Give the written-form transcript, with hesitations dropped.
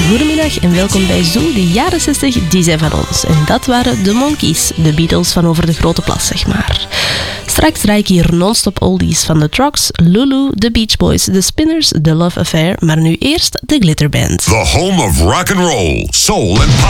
Goedemiddag en welkom bij Zoo. De jaren 60, die zijn van ons. En dat waren de Monkees, de Beatles van over de grote plas, zeg maar. Straks draai ik hier non-stop oldies van de Trucks, Lulu, de Beach Boys, de Spinners, The Love Affair. Maar nu eerst de Glitterband. The home of rock and roll, soul and pop.